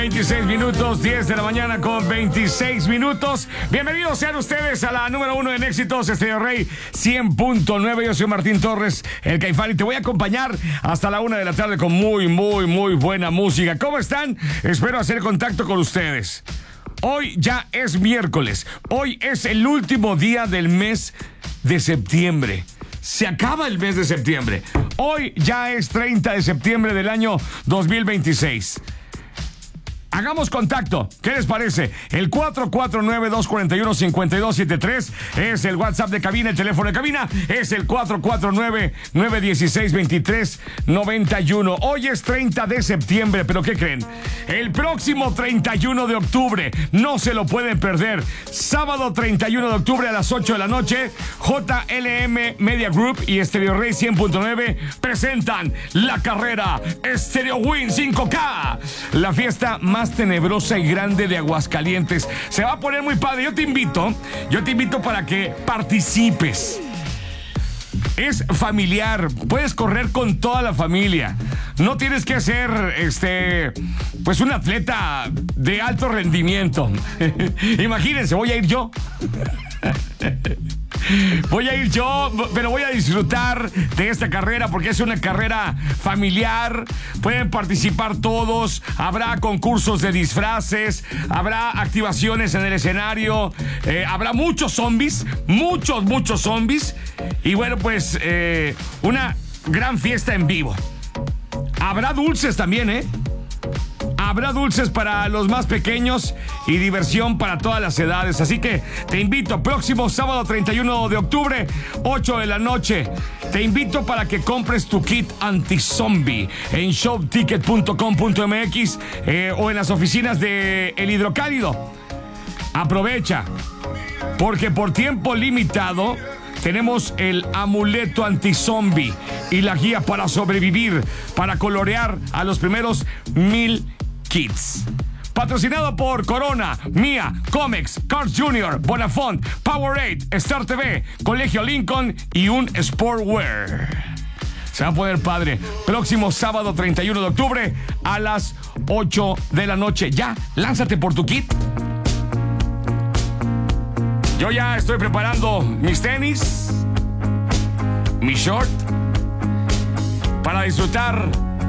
26 minutos, 10 de la mañana con 26 minutos. Bienvenidos sean ustedes a la número 1 en éxitos, Estéreo Rey 100.9. Yo soy Martín Torres, el Caifán, y te voy a acompañar hasta la 1 de la tarde con muy buena música. ¿Cómo están? Espero hacer contacto con ustedes. Hoy ya es miércoles. Hoy es el último día del mes de septiembre. Se acaba el mes de septiembre. Hoy ya es 30 de septiembre del año 2026. Hagamos contacto. ¿Qué les parece? El 449-241-5273 es el WhatsApp de cabina. El teléfono de cabina es el 449-916-2391. Hoy es 30 de septiembre, pero ¿qué creen? El próximo 31 de octubre, no se lo pueden perder. Sábado 31 de octubre a las 8 de la noche, JLM Media Group y Estéreo Rey 100.9 presentan la carrera Stereo Win 5K. La fiesta más tenebrosa y grande de Aguascalientes. Se va a poner muy padre. Yo te invito para que participes. Es familiar, puedes correr con toda la familia. No tienes que ser pues un atleta de alto rendimiento. Imagínense, voy a ir yo, pero voy a disfrutar de esta carrera porque es una carrera familiar. Pueden participar todos. Habrá concursos de disfraces, habrá activaciones en el escenario, habrá muchos zombies. Y bueno, pues una gran fiesta en vivo. Habrá dulces también, Habrá dulces para los más pequeños y diversión para todas las edades. Así que te invito, próximo sábado 31 de octubre, 8 de la noche. Te invito para que compres tu kit anti-zombie en shopticket.com.mx o en las oficinas de El Hidrocálido. Aprovecha, porque por tiempo limitado tenemos el amuleto anti-zombie y la guía para sobrevivir, para colorear a los primeros 1000 kits. Patrocinado por Corona, Mía, Comex, Carl's Jr., Bonafont, Powerade, Star TV, Colegio Lincoln y un Sportwear. Se va a poner padre. Próximo sábado 31 de octubre a las 8 de la noche. Ya, lánzate por tu kit. Yo ya estoy preparando mis tenis, mi short, para disfrutar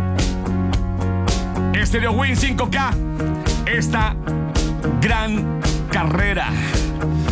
Stereo Win 5K, esta gran carrera.